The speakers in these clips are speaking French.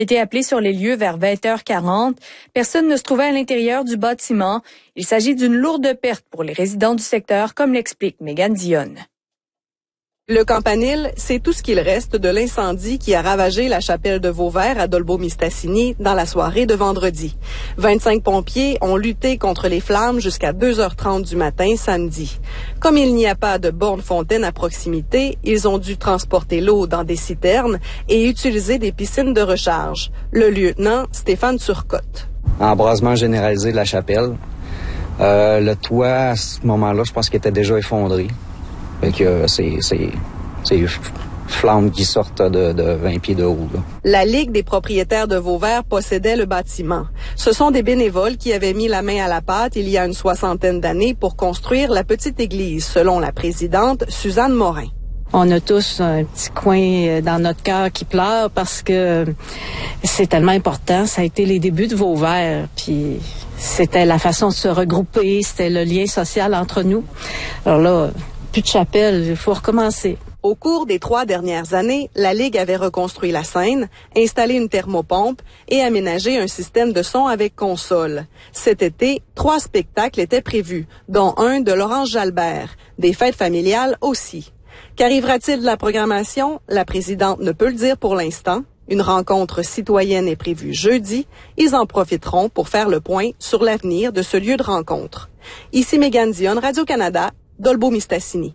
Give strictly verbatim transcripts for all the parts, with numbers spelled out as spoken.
été appelé sur les lieux vers vingt heures quarante. Personne ne se trouvait à l'intérieur du bâtiment. Il s'agit d'une lourde perte pour les résidents du secteur, comme l'explique Mégane Dionne. Le campanile, c'est tout ce qu'il reste de l'incendie qui a ravagé la chapelle de Vauvert à Dolbeau-Mistassini dans la soirée de vendredi. vingt-cinq pompiers ont lutté contre les flammes jusqu'à deux heures trente du matin samedi. Comme il n'y a pas de borne-fontaine à proximité, ils ont dû transporter l'eau dans des citernes et utiliser des piscines de recharge. Le lieutenant Stéphane Turcotte. Embrasement généralisé de la chapelle. Euh, le toit, à ce moment-là, je pense qu'il était déjà effondré. Fait que c'est, c'est, c'est flammes qui sortent de, de vingt pieds de haut. Là. La Ligue des propriétaires de Vauvert possédait le bâtiment. Ce sont des bénévoles qui avaient mis la main à la pâte il y a une soixantaine d'années pour construire la petite église, selon la présidente Suzanne Morin. On a tous un petit coin dans notre cœur qui pleure parce que c'est tellement important. Ça a été les débuts de Vauvert, puis c'était la façon de se regrouper, c'était le lien social entre nous. Alors là, plus de chapelle, il faut recommencer. Au cours des trois dernières années, la Ligue avait reconstruit la scène, installé une thermopompe et aménagé un système de son avec console. Cet été, trois spectacles étaient prévus, dont un de Laurence Jalbert. Des fêtes familiales aussi. Qu'arrivera-t-il de la programmation? La présidente ne peut le dire pour l'instant. Une rencontre citoyenne est prévue jeudi. Ils en profiteront pour faire le point sur l'avenir de ce lieu de rencontre. Ici Mégane Dionne, Radio-Canada, Dolbeau-Mistassini.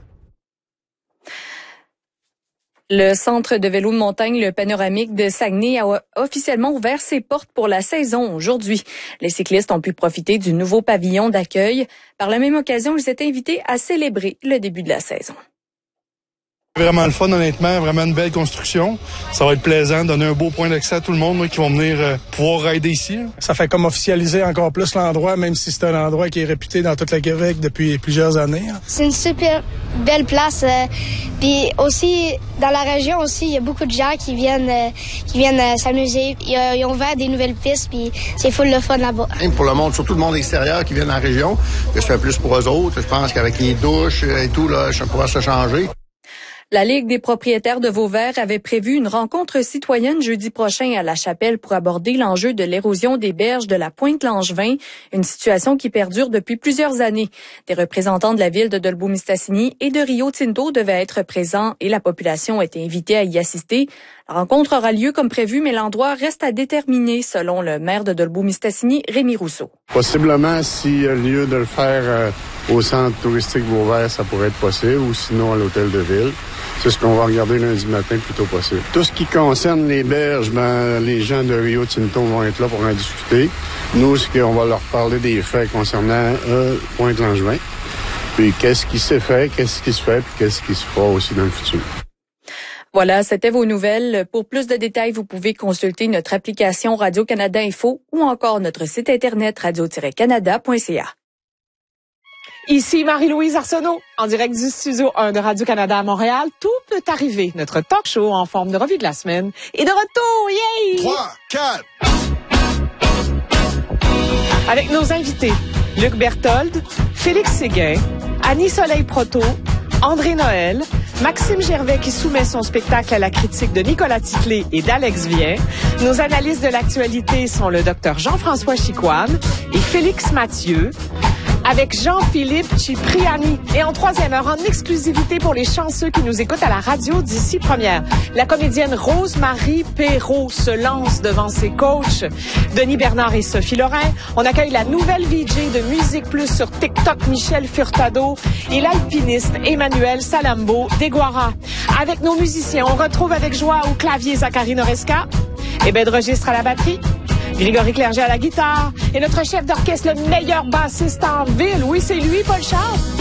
Le centre de vélo de montagne, le Panoramique de Saguenay, a officiellement ouvert ses portes pour la saison aujourd'hui. Les cyclistes ont pu profiter du nouveau pavillon d'accueil. Par la même occasion, ils étaient invités à célébrer le début de la saison. Vraiment le fun, honnêtement, vraiment une belle construction. Ça va être plaisant, donner un beau point d'accès à tout le monde là, qui vont venir euh, pouvoir rider ici. Là. Ça fait comme officialiser encore plus l'endroit, même si c'est un endroit qui est réputé dans toute la Québec depuis plusieurs années. Hein. C'est une super belle place. Euh, puis aussi, dans la région aussi, il y a beaucoup de gens qui viennent euh, qui viennent euh, s'amuser. Ils, euh, ils ont ouvert des nouvelles pistes, puis c'est full le fun là-bas. Pour le monde, surtout le monde extérieur qui vient dans la région, que ça fait plus pour eux autres. Je pense qu'avec les douches et tout, là, ça pourra se changer. La Ligue des propriétaires de Vauvert avait prévu une rencontre citoyenne jeudi prochain à la Chapelle pour aborder l'enjeu de l'érosion des berges de la Pointe-Langevin, une situation qui perdure depuis plusieurs années. Des représentants de la ville de Dolbeau-Mistassini et de Rio Tinto devaient être présents et la population était invitée à y assister. La rencontre aura lieu comme prévu, mais l'endroit reste à déterminer, selon le maire de Dolbeau-Mistassini, Rémi Rousseau. Possiblement, s'il y a lieu de le faire euh, au centre touristique Vauvert, ça pourrait être possible, ou sinon à l'hôtel de ville. C'est ce qu'on va regarder lundi matin, plutôt possible. Tout ce qui concerne les berges, ben, les gens de Rio Tinto vont être là pour en discuter. Nous, c'est qu'on va leur parler des faits concernant euh, Pointe-Langevin. Puis qu'est-ce qui s'est fait, qu'est-ce qui se fait, puis qu'est-ce qui se fera aussi dans le futur. Voilà, c'était vos nouvelles. Pour plus de détails, vous pouvez consulter notre application Radio-Canada Info ou encore notre site internet radio tiret canada point c a. Ici Marie-Louise Arsenault, en direct du studio un de Radio-Canada à Montréal. Tout peut arriver. Notre talk show en forme de revue de la semaine est de retour. Yay! trois, quatre Avec nos invités, Luc Berthold, Félix Séguin, Annie Soleil-Proto, André Noël, Maxime Gervais qui soumet son spectacle à la critique de Nicolas Ticlé et d'Alex Vien. Nos analystes de l'actualité sont le docteur Jean-François Chicoine et Félix Mathieu. Avec Jean-Philippe Cipriani. Et en troisième heure, en exclusivité pour les chanceux qui nous écoutent à la radio d'ici première, la comédienne Rose-Marie Perrault se lance devant ses coachs, Denis Bernard et Sophie Lorrain. On accueille la nouvelle V J de Musique Plus sur TikTok, Michel Furtado, et l'alpiniste Emmanuel Salambo d'Iguara. Avec nos musiciens, on retrouve avec joie au clavier Zachary Noresca et Ben de registre à la batterie. Grégory Clerget à la guitare et notre chef d'orchestre, le meilleur bassiste en ville. Oui, c'est lui, Paul Charles.